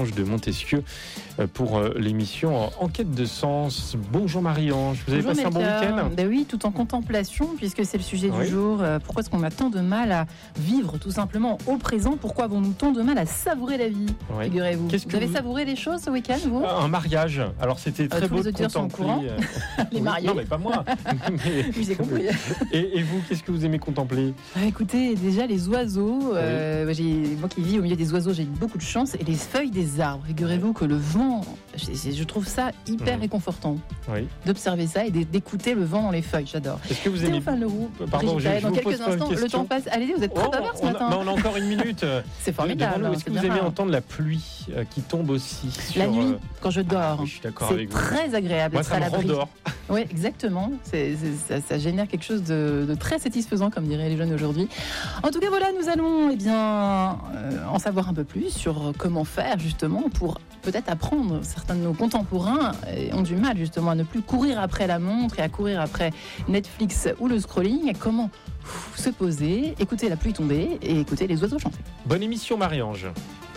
de Montesquieu pour l'émission Enquête de sens. Bonjour Marie-Ange, vous avez passé un bon week-end ? Ben oui, tout en contemplation, puisque c'est le sujet du jour. Pourquoi est-ce qu'on a tant de mal à vivre tout simplement au présent ? Pourquoi avons-nous tant de mal à savourer la vie ? Figurez-vous. Vous avez savouré les choses ce week-end, vous ? Un mariage. Alors c'était très beau de contempler. Les mariés. Non mais pas moi. Oui, j'ai compris. Et vous, qu'est-ce que vous aimez contempler ? Écoutez, déjà les oiseaux. Moi qui vis au milieu des oiseaux, j'ai beaucoup de chance. Et les feuilles des arbres. Figurez-vous que le vent, je trouve ça hyper réconfortant d'observer ça et d'écouter le vent dans les feuilles. J'adore. Est-ce que vous aimez... Théophane Leroux, Pardon, Brigitte, dans quelques instants, le temps passe. Allez-y, vous êtes très bavard ce matin. On a encore une minute. C'est formidable. Est-ce que vous aimez entendre la pluie qui tombe aussi la nuit, quand je dors. Je suis d'accord c'est avec vous. Très agréable. Moi, ça me rendort. Oui, exactement. Ça génère quelque chose de très satisfaisant, comme diraient les jeunes aujourd'hui. En tout cas, voilà, nous allons en savoir un peu plus sur comment faire justement pour peut-être apprendre. Certains de nos contemporains ont du mal justement à ne plus courir après la montre et à courir après Netflix ou le scrolling. Comment se poser, écouter la pluie tomber et écouter les oiseaux chanter. Bonne émission Marie-Ange.